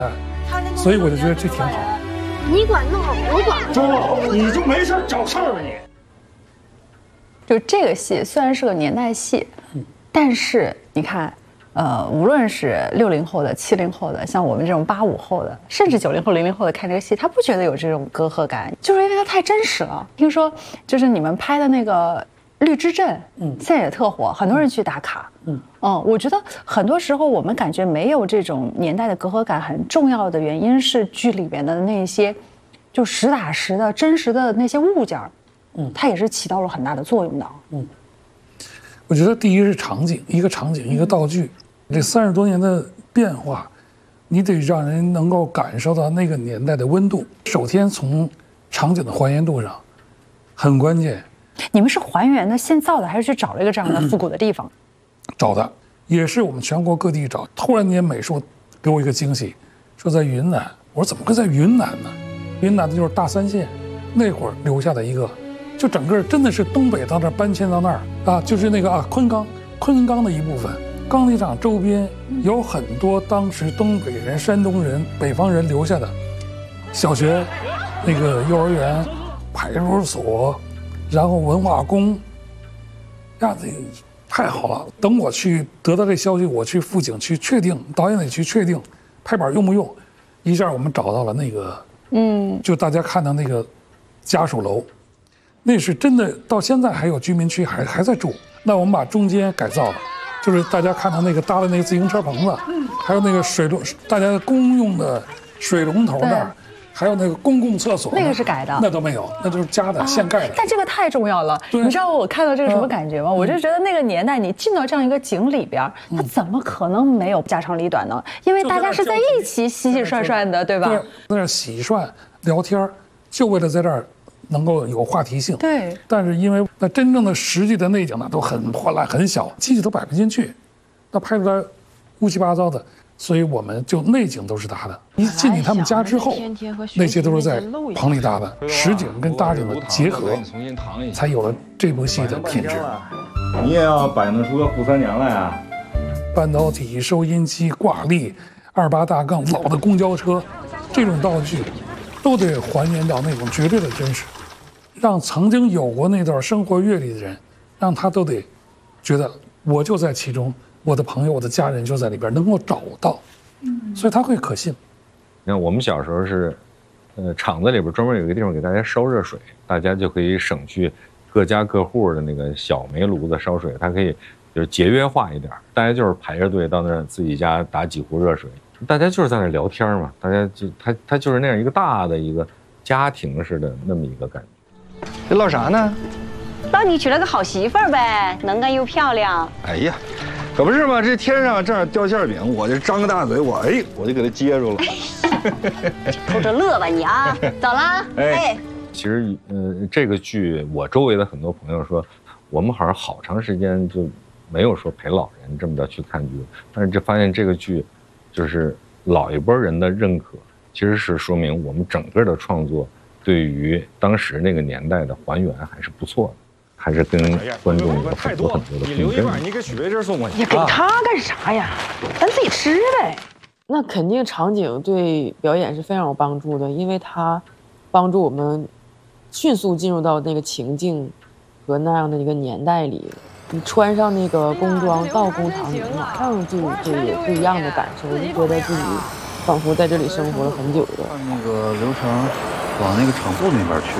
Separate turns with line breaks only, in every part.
所以我就觉得这挺好。
你管弄，我管不
中，你就没事找事儿吧你？
就这个戏虽然是个年代戏，但是你看，无论是60后的、70后的，像我们这种85后的，甚至90后、00后的看这个戏，他不觉得有这种隔阂感，就是因为它太真实了。听说就是你们拍的那个绿之阵，现在也特火，很多人去打卡。我觉得很多时候我们感觉没有这种年代的隔阂感，很重要的原因是剧里面的那些就实打实的真实的那些物件，它也是起到了很大的作用的。
我觉得第一是场景，一个场景一个道具，这30多年的变化，你得让人能够感受到那个年代的温度。首先从场景的还原度上很关键。
你们是还原的现造的，还是去找了一个这样的复古的地方？
找的，也是我们全国各地找。突然间美术给我一个惊喜，说在云南。我说怎么会在云南呢？云南的就是大三线，那会儿留下的一个，就整个真的是东北到那儿搬迁到那儿啊，就是那个昆冈的一部分。钢铁厂周边有很多当时东北人、山东人、北方人留下的小学、那个幼儿园、派出所，然后文化宫，呀，这太好了！等我去得到这消息，我去辅警去确定，导演得去确定拍板用不用。一下我们找到了那个，就大家看到那个家属楼，那是真的，到现在还有居民区还在住。那我们把中间改造了，就是大家看到那个搭的那个自行车棚子，还有那个水龙，大家公用的水龙头那儿。还有那个公共厕所，
那个是改的，
那都没有，那都是加的，现盖的。
但这个太重要了，你知道我看到这个什么感觉吗？我就觉得那个年代，你进到这样一个景里边，它怎么可能没有家长里短呢？因为大家是在一起洗洗涮涮的，对吧？
在那儿洗涮聊天，就为了在这儿能够有话题性。
对。
但是因为那真正的实际的内景呢，都很破烂、很小，机器都摆不进去，那拍出来乌七八糟的。所以我们就内景都是搭的，一进去他们家之后，那些都是在棚里搭的，实景跟搭景的结合，才有了这部戏的品质。
你也要摆弄出个扈三娘来啊！
半导体、收音机、挂历、28大杠、老的公交车，这种道具，都得还原到那种绝对的真实，让曾经有过那段生活阅历的人，让他都得觉得我就在其中。我的朋友、我的家人就在里边，能够找到，所以他会可信。
你看，我们小时候是，厂子里边专门有一个地方给大家烧热水，大家就可以省去各家各户的那个小煤炉子烧水，它可以就是节约化一点，大家就是排着队到那儿自己家打几壶热水，大家就是在那聊天嘛，大家就他就是那样一个大的一个家庭似的那么一个感觉。
这唠啥呢？
唠你娶了个好媳妇儿呗，能干又漂亮。
哎呀。可不是嘛，这天上正好掉馅饼，我就张个大嘴，我就给他接住了。
偷着乐吧你啊！走了。哎，
其实这个剧我周围的很多朋友说，我们好像好长时间就没有说陪老人这么着去看剧，但是就发现这个剧，就是老一波人的认可，其实是说明我们整个的创作对于当时那个年代的还原还是不错的。还是跟观众有很多的
你留一半，你给许巍这送过去。
你给他干啥呀？咱自己吃呗。那肯定场景对表演是非常有帮助的，因为它帮助我们迅速进入到那个情境和那样的一个年代里。你穿上那个工装到工厂里，马上就有不一样的感受，就觉得自己仿佛在这里生活了很久的。
按那个流程往那个厂部那边去。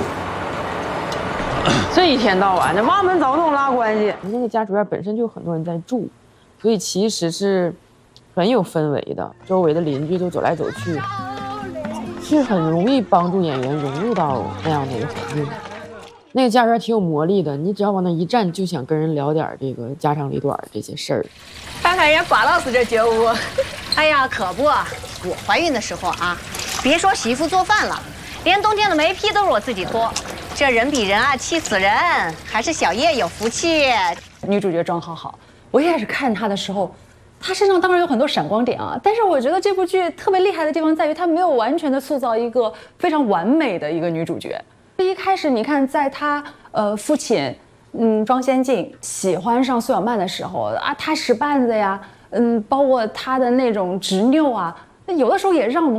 这一天到晚的挖门凿洞拉关系，那个家属院本身就有很多人在住，所以其实是很有氛围的。周围的邻居都走来走去，是很容易帮助演员融入到那样的一个环境。那个家属院挺有魔力的，你只要往那一站，就想跟人聊点这个家长里短这些事儿。
看看人家寡老师这觉悟，哎呀，可不，我怀孕的时候啊，别说洗衣服做饭了，连冬天的煤坯都是我自己拖。这人比人啊，气死人！还是小叶有福气。
女主角妆好好，我一开始看她的时候，她身上当然有很多闪光点啊，但是我觉得这部剧特别厉害的地方在于，她没有完全的塑造一个非常完美的一个女主角。一开始你看，在她父亲庄先进喜欢上苏小曼的时候啊，她使绊子呀，包括她的那种执拗啊，有的时候也让我们